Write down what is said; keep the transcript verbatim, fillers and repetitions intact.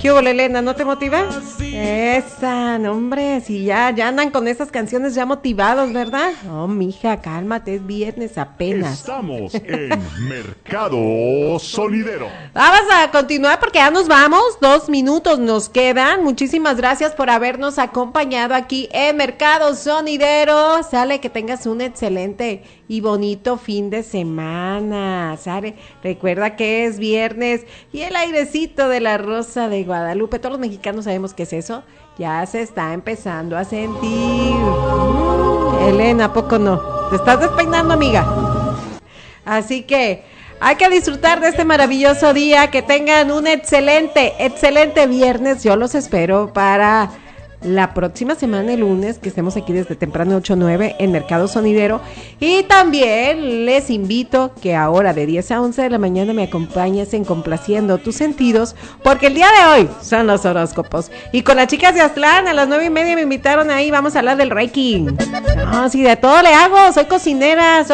¿Qué hubo, Elena? ¿No te motiva? Esa, no, hombre, si ya, ya andan con esas canciones ya motivados, ¿verdad? No, mija, cálmate, es viernes apenas. Estamos en Mercado Sonidero. Vamos a continuar porque ya nos vamos, dos minutos nos quedan. Muchísimas gracias por habernos acompañado aquí en Mercado Sonidero. Sale, que tengas un excelente y bonito fin de semana. Sale, recuerda que es viernes y el airecito de la Rosa de Guadalupe, todos los mexicanos sabemos qué es eso, ya se está empezando a sentir. Mm, Elena, ¿a poco no? ¿Te estás despeinando, amiga? Así que hay que disfrutar de este maravilloso día, que tengan un excelente, excelente viernes. Yo los espero para la próxima semana, el lunes, que estemos aquí desde temprano ocho a nueve en Mercado Sonidero. Y también les invito que ahora de diez a once de la mañana me acompañes en Complaciendo tus Sentidos, porque el día de hoy son los horóscopos. Y con las chicas de Aztlán a las nueve y media me invitaron ahí, vamos a hablar del Reiki. No, sí, de todo le hago, soy cocinera, soy